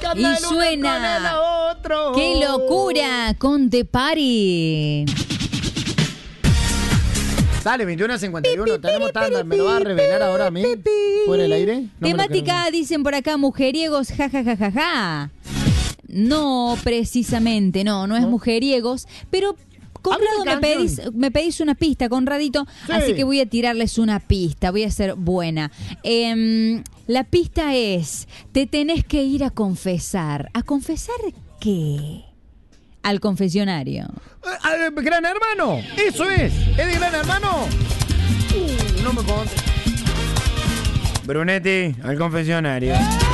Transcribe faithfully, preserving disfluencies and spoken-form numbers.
Y suena otro. ¡Qué locura! Con The Party. Dale, veintiuno cincuenta y uno, tenemos tanda, ¿me lo va a revelar ahora a mí? ¿Fuera del aire? No Temática, dicen por acá, mujeriegos, jajajajaja. Ja, ja, ja. No, precisamente, no, no es ¿No? mujeriegos, pero... Conrado, me pedís, me pedís una pista, Conradito, sí. Así que voy a tirarles una pista, voy a ser buena. Eh, la pista es, te tenés que ir a confesar. ¿A confesar qué? Al confesionario. ¿Al Gran Hermano? Eso es. ¿Es de Gran Hermano? Uh, no me conté. Brunetti, al confesionario.